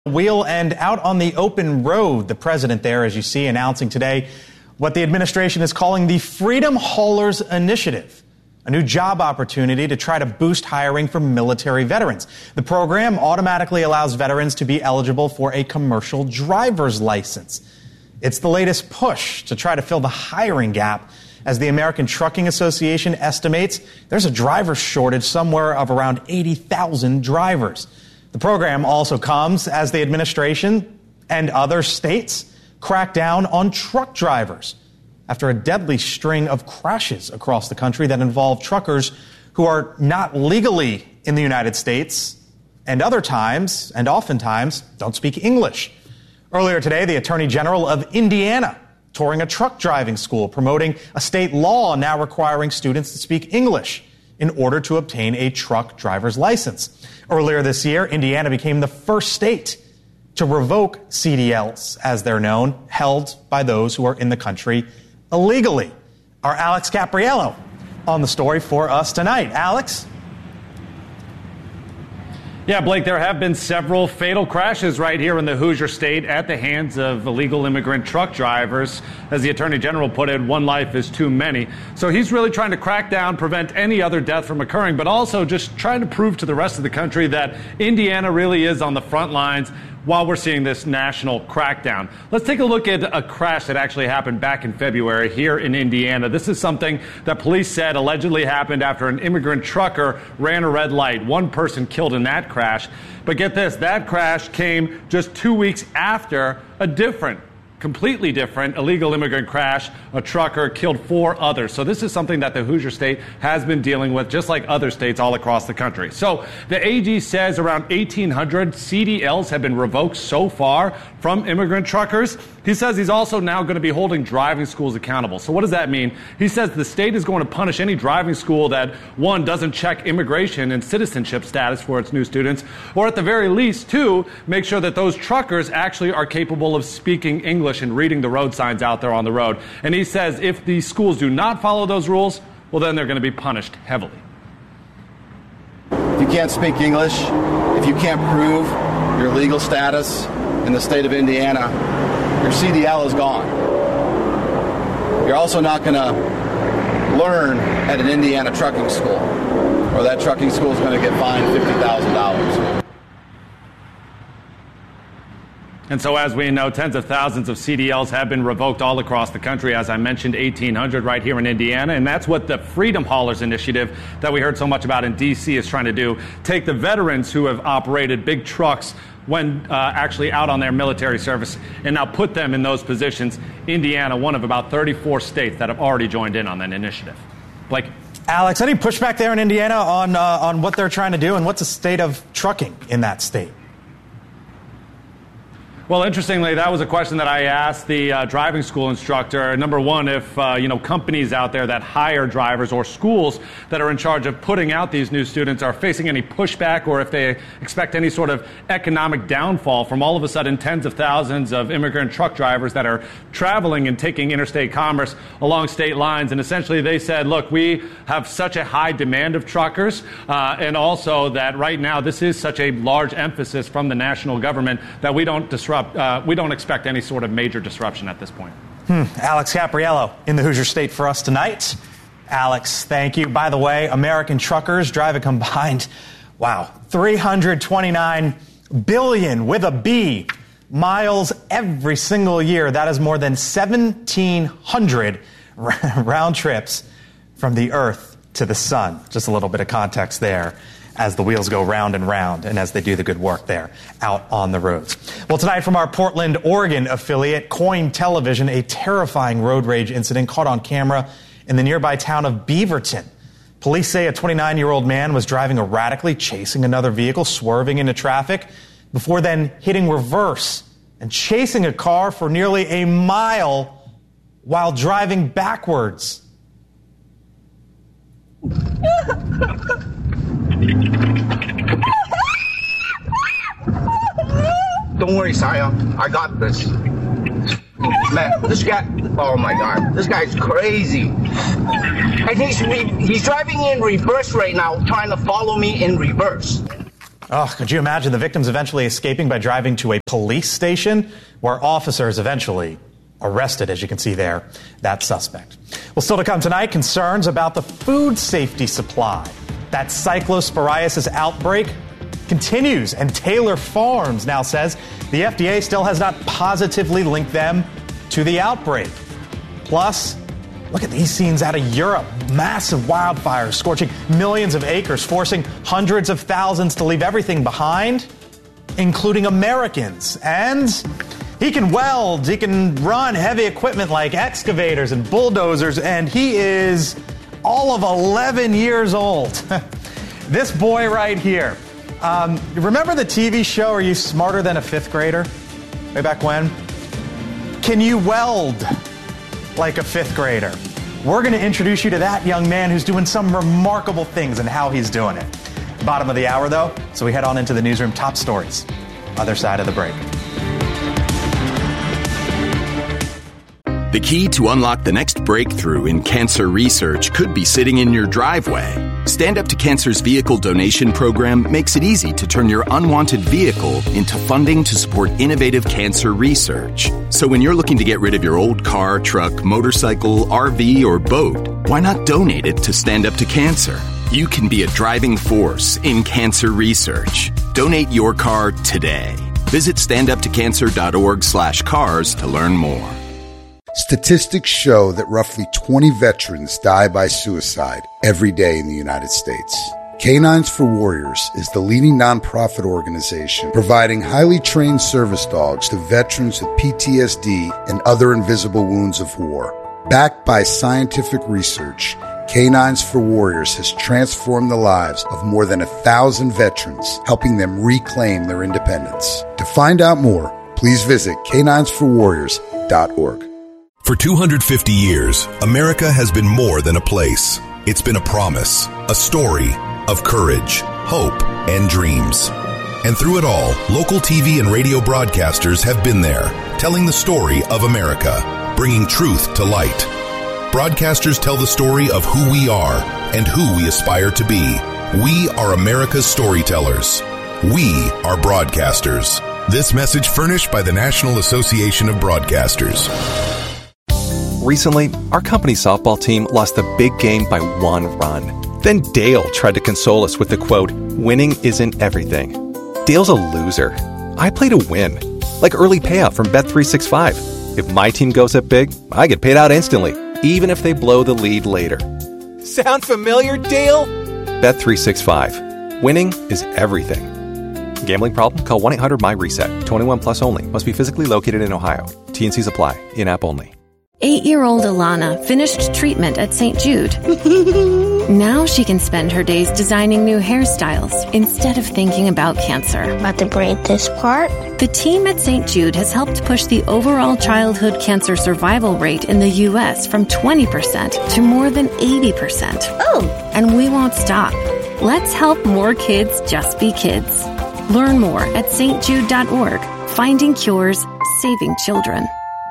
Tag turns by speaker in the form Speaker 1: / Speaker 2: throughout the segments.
Speaker 1: Wheel and out on the open road. The president there, as you see, announcing today what the administration is calling the Freedom Haulers Initiative, a new job opportunity to try to boost hiring for military veterans. The program automatically allows veterans to be eligible for a commercial driver's license. It's the latest push to try to fill the hiring gap. As the American Trucking Association estimates, there's a driver shortage somewhere of around 80,000 drivers. The program also comes as the administration and other states crack down on truck drivers after a deadly string of crashes across the country that involve truckers who are not legally in the United States and oftentimes don't speak English. Earlier today, the Attorney General of Indiana touring a truck driving school, promoting a state law now requiring students to speak English in order to obtain a truck driver's license. Earlier this year, Indiana became the first state to revoke CDLs, as they're known, held by those who are in the country illegally. Our Alex Capriello on the story for us tonight. Alex?
Speaker 2: Yeah, Blake, there have been several fatal crashes right here in the Hoosier State at the hands of illegal immigrant truck drivers. As the Attorney General put it, one life is too many. So he's really trying to crack down, prevent any other death from occurring, but also just trying to prove to the rest of the country that Indiana really is on the front lines while we're seeing this national crackdown. Let's take a look at a crash that actually happened back in February here in Indiana. This is something that police said allegedly happened after an immigrant trucker ran a red light. One person killed in that crash. But get this, that crash came just 2 weeks after a completely different illegal immigrant crash. A trucker killed 4 others. So this is something that the Hoosier State has been dealing with, just like other states all across the country. So the AG says around 1,800 CDLs have been revoked so far from immigrant truckers. He says he's also now going to be holding driving schools accountable. So what does that mean? He says the state is going to punish any driving school that, one, doesn't check immigration and citizenship status for its new students, or at the very least, two, make sure that those truckers actually are capable of speaking English and reading the road signs out there on the road. And he says if these schools do not follow those rules, well, then they're going to be punished heavily.
Speaker 3: If you can't speak English, if you can't prove your legal status in the state of Indiana, your CDL is gone. You're also not going to learn at an Indiana trucking school, or that trucking school is going to get fined $50,000.
Speaker 2: And so, as we know, tens of thousands of CDLs have been revoked all across the country. As I mentioned, 1,800 right here in Indiana. And that's what the Freedom Haulers Initiative that we heard so much about in D.C. is trying to do. Take the veterans who have operated big trucks when actually out on their military service and now put them in those positions. Indiana, one of about 34 states that have already joined in on that initiative. Blake?
Speaker 1: Alex, any pushback there in Indiana on what they're trying to do, and what's the state of trucking in that state?
Speaker 2: Well, interestingly, that was a question that I asked the driving school instructor. Number one, if companies out there that hire drivers or schools that are in charge of putting out these new students are facing any pushback, or if they expect any sort of economic downfall from all of a sudden tens of thousands of immigrant truck drivers that are traveling and taking interstate commerce along state lines. And essentially they said, look, we have such a high demand of truckers, and also that right now this is such a large emphasis from the national government that we don't expect any sort of major disruption at this point.
Speaker 1: Alex Capriello in the Hoosier State for us tonight. Alex, thank you. By the way, American truckers drive a combined, 329 billion with a B miles every single year. That is more than 1,700 round trips from the Earth to the sun. Just a little bit of context there as the wheels go round and round and as they do the good work there out on the roads. Well, tonight from our Portland, Oregon affiliate, Coin Television, a terrifying road rage incident caught on camera in the nearby town of Beaverton. Police say a 29-year-old man was driving erratically, chasing another vehicle, swerving into traffic, before then hitting reverse and chasing a car for nearly a mile while driving backwards.
Speaker 4: Don't worry, Sion. I got this. Man, this guy, oh my God, this guy's crazy. And he's driving in reverse right now, trying to follow me in reverse.
Speaker 1: Oh, could you imagine the victims eventually escaping by driving to a police station where officers eventually arrested, as you can see there, that suspect. Well, still to come tonight, concerns about the food safety supply. That cyclosporiasis outbreak continues, and Taylor Farms now says the FDA still has not positively linked them to the outbreak. Plus, look at these scenes out of Europe. Massive wildfires scorching millions of acres, forcing hundreds of thousands to leave everything behind, including Americans. And he can weld, he can run heavy equipment like excavators and bulldozers, and he is all of 11 years old. This boy right here. Remember the TV show, Are You Smarter Than a Fifth Grader? Way back when? Can you weld like a fifth grader? We're going to introduce you to that young man who's doing some remarkable things and how he's doing it. Bottom of the hour, though, so we head on into the newsroom. Top stories, other side of the break.
Speaker 5: The key to unlock the next breakthrough in cancer research could be sitting in your driveway. Stand Up to Cancer's vehicle donation program makes it easy to turn your unwanted vehicle into funding to support innovative cancer research. So when you're looking to get rid of your old car, truck, motorcycle, RV, or boat, why not donate it to Stand Up to Cancer? You can be a driving force in cancer research. Donate your car today. Visit standuptocancer.org/cars to learn more.
Speaker 6: Statistics show that roughly 20 veterans die by suicide every day in the United States. Canines for Warriors is the leading nonprofit organization providing highly trained service dogs to veterans with PTSD and other invisible wounds of war. Backed by scientific research, Canines for Warriors has transformed the lives of more than 1,000 veterans, helping them reclaim their independence. To find out more, please visit caninesforwarriors.org.
Speaker 7: For 250 years, America has been more than a place. It's been a promise, a story of courage, hope, and dreams. And through it all, local TV and radio broadcasters have been there, telling the story of America, bringing truth to light. Broadcasters tell the story of who we are and who we aspire to be. We are America's storytellers. We are broadcasters. This message furnished by the National Association of Broadcasters.
Speaker 8: Recently, our company's softball team lost the big game by 1 run. Then Dale tried to console us with the quote, "Winning isn't everything." Dale's a loser. I play to win. Like early payout from Bet365. If my team goes up big, I get paid out instantly, even if they blow the lead later. Sound familiar, Dale? Bet365. Winning is everything. Gambling problem? Call 1-800-MY-RESET. 21 plus only. Must be physically located in Ohio. T&Cs apply. In-app only.
Speaker 9: 8-year-old Alana finished treatment at St. Jude. Now she can spend her days designing new hairstyles instead of thinking about cancer.
Speaker 10: About to braid this part?
Speaker 9: The team at St. Jude has helped push the overall childhood cancer survival rate in the U.S. from 20% to more than 80%.
Speaker 10: Oh!
Speaker 9: And we won't stop. Let's help more kids just be kids. Learn more at stjude.org. Finding cures, saving children.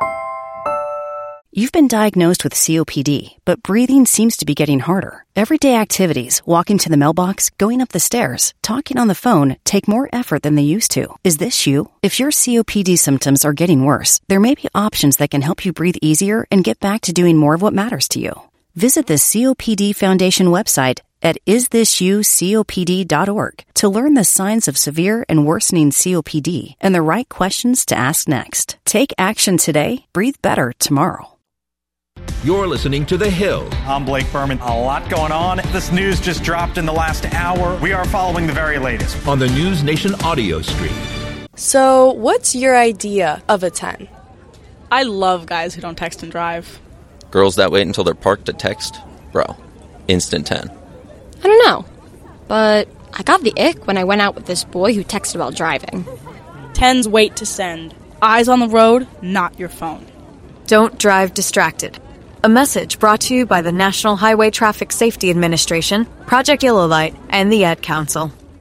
Speaker 11: You've been diagnosed with COPD, but breathing seems to be getting harder. Everyday activities, walking to the mailbox, going up the stairs, talking on the phone, take more effort than they used to. Is this you? If your COPD symptoms are getting worse, there may be options that can help you breathe easier and get back to doing more of what matters to you. Visit the COPD Foundation website at isthisyoucopd.org to learn the signs of severe and worsening COPD and the right questions to ask next. Take action today. Breathe better tomorrow.
Speaker 12: You're listening to The Hill.
Speaker 1: I'm Blake Berman. A lot going on. This news just dropped in the last hour. We are following the very latest
Speaker 12: On the News Nation audio stream.
Speaker 13: So, what's your idea of a 10? I love guys who don't text and drive.
Speaker 14: Girls that wait until they're parked to text? Bro, instant 10.
Speaker 10: I don't know, but I got the ick when I went out with this boy who texted about driving.
Speaker 13: 10s wait to send. Eyes on the road, not your phone.
Speaker 15: Don't drive distracted. A message brought to you by the National Highway Traffic Safety Administration, Project Yellow Light, and the Ad Council.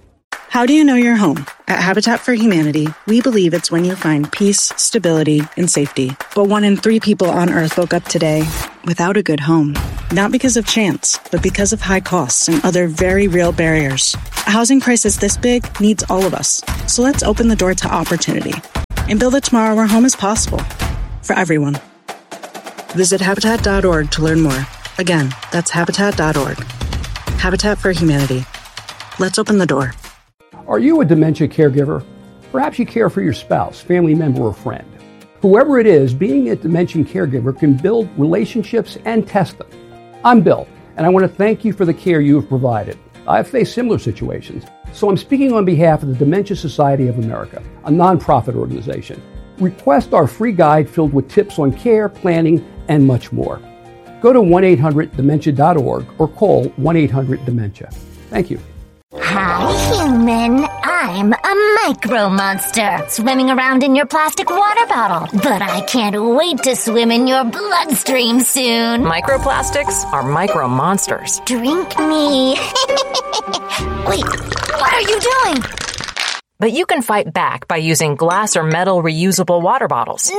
Speaker 16: How do you know you're home? At Habitat for Humanity, we believe it's when you find peace, stability, and safety. But 1 in 3 people on Earth woke up today without a good home. Not because of chance, but because of high costs and other very real barriers. A housing crisis this big needs all of us. So let's open the door to opportunity and build a tomorrow where home is possible for everyone. Visit Habitat.org to learn more. Again, that's Habitat.org. Habitat for Humanity. Let's open the door.
Speaker 17: Are you a dementia caregiver? Perhaps you care for your spouse, family member, or friend. Whoever it is, being a dementia caregiver can build relationships and test them. I'm Bill, and I want to thank you for the care you have provided. I've faced similar situations, so I'm speaking on behalf of the Dementia Society of America, a nonprofit organization. Request our free guide filled with tips on care, planning, and much more. Go to 1-800-DEMENTIA.org or call 1-800-DEMENTIA. Thank you.
Speaker 18: Hi, human. I'm a micro monster swimming around in your plastic water bottle. But I can't wait to swim in your bloodstream soon.
Speaker 15: Microplastics are micro monsters.
Speaker 18: Drink me. Wait, what are you doing?
Speaker 15: But you can fight back by using glass or metal reusable water bottles.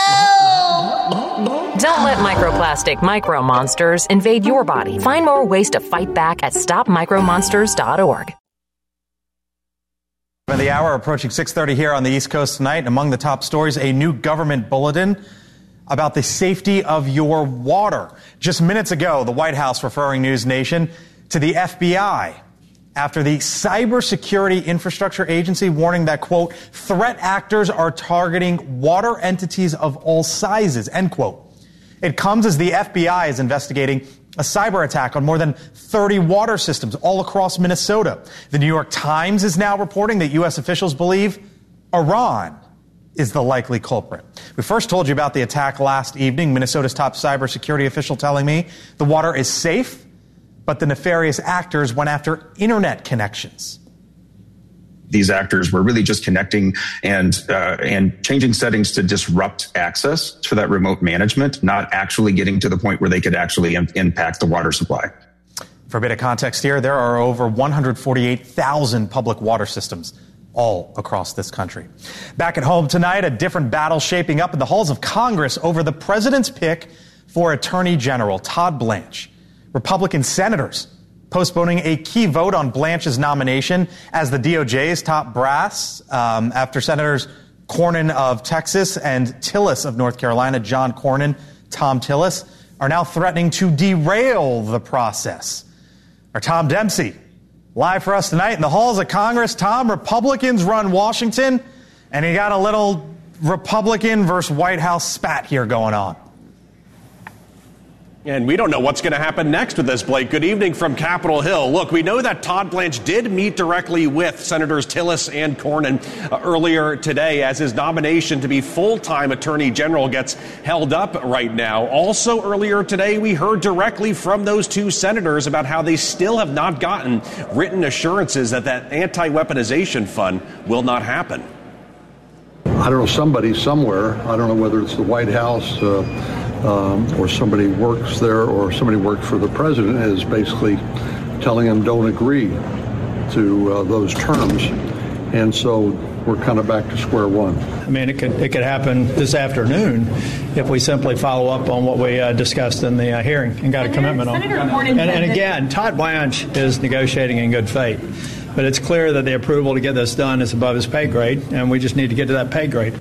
Speaker 18: No!
Speaker 15: Don't let microplastic micro monsters invade your body. Find more ways to fight back at stopmicromonsters.org.
Speaker 1: By the hour, approaching 6:30 here on the East Coast tonight. Among the top stories, a new government bulletin about the safety of your water. Just minutes ago, the White House referring News Nation to the FBI after the Cybersecurity Infrastructure Agency warning that, quote, threat actors are targeting water entities of all sizes, end quote. It comes as the FBI is investigating a cyber attack on more than 30 water systems all across Minnesota. The New York Times is now reporting that U.S. officials believe Iran is the likely culprit. We first told you about the attack last evening. Minnesota's top cybersecurity official telling me the water is safe, but the nefarious actors went after internet connections.
Speaker 19: These actors were really just connecting and changing settings to disrupt access to that remote management, not actually getting to the point where they could actually impact the water supply.
Speaker 1: For a bit of context here, there are over 148,000 public water systems all across this country. Back at home tonight, a different battle shaping up in the halls of Congress over the president's pick for Attorney General Todd Blanche. Republican senators postponing a key vote on Blanche's nomination as the DOJ's top brass after Senators Cornyn of Texas and Tillis of North Carolina, John Cornyn, Tom Tillis, are now threatening to derail the process. Our Tom Dempsey, live for us tonight in the halls of Congress. Tom, Republicans run Washington, and you got a little Republican versus White House spat here going on.
Speaker 20: And we don't know what's going to happen next with this, Blake. Good evening from Capitol Hill. Look, we know that Todd Blanche did meet directly with Senators Tillis and Cornyn earlier today as his nomination to be full-time Attorney General gets held up right now. Also earlier today, we heard directly from those two senators about how they still have not gotten written assurances that anti-weaponization fund will not happen.
Speaker 21: I don't know, somebody somewhere, I don't know whether it's the White House or somebody works there or somebody works for the president, is basically telling him don't agree to those terms. And so we're kind of back to square one.
Speaker 22: I mean, it could happen this afternoon if we simply follow up on what we discussed in the hearing and got a commitment on. And again, Todd Blanche is negotiating in good faith. But it's clear that the approval to get this done is above his pay grade, and we just need to get to that pay grade.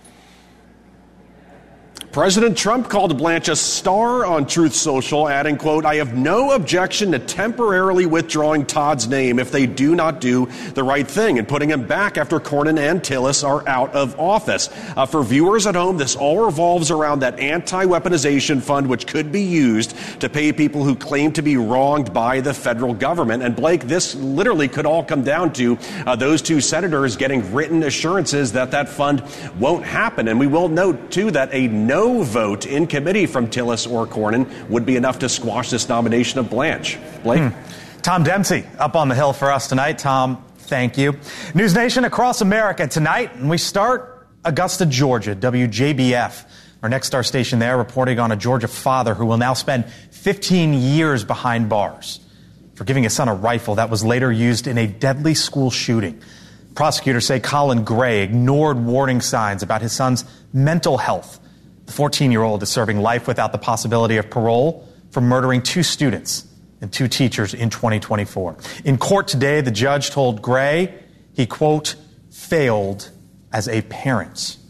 Speaker 20: President Trump called Blanche a star on Truth Social, adding, quote, I have no objection to temporarily withdrawing Todd's name if they do not do the right thing and putting him back after Cornyn and Tillis are out of office. For viewers at home, this all revolves around that anti-weaponization fund, which could be used to pay people who claim to be wronged by the federal government. And Blake, this literally could all come down to those two senators getting written assurances that that fund won't happen. And we will note, too, that a no vote in committee from Tillis or Cornyn would be enough to squash this nomination of Blanche. Blake?
Speaker 1: Tom Dempsey up on the Hill for us tonight. Tom, thank you. News Nation across America tonight, and we start Augusta, Georgia, WJBF. Our next star station there reporting on a Georgia father who will now spend 15 years behind bars. for giving his son a rifle that was later used in a deadly school shooting. Prosecutors say Colin Gray ignored warning signs about his son's mental health. The 14-year-old is serving life without the possibility of parole for murdering 2 students and 2 teachers in 2024. In court today, the judge told Gray he, quote, failed as a parent.